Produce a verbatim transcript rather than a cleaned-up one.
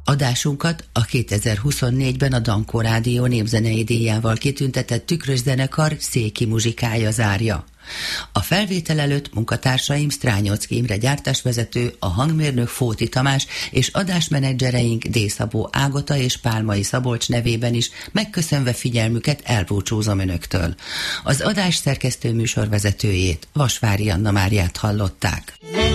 Adásunkat a kétezer-huszonnégyben a Dankó Rádió népzenei díjával kitüntetett Tükrös zenekar Széki muzsikája zárja. A felvétel előtt munkatársaim Strányocki Imre gyártásvezető, a hangmérnök Fóti Tamás és adásmenedzsereink D. Szabó Ágota és Pálmai Szabolcs nevében is megköszönve figyelmüket elbúcsúzom önöktől. Az adás szerkesztő műsorvezetőjét, Vasvári Anna Máriát hallották.